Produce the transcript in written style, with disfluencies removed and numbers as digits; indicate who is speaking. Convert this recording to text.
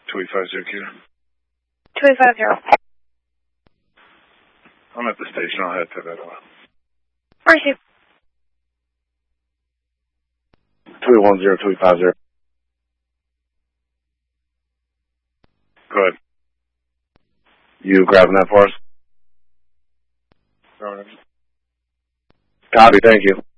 Speaker 1: 2850, Kilo.
Speaker 2: 2850.
Speaker 1: I'm at the station. I'll head to that one.
Speaker 2: Mercy.
Speaker 3: 210, 250.
Speaker 1: Good.
Speaker 3: You grabbing that for us?
Speaker 1: All right.
Speaker 3: Copy, thank you.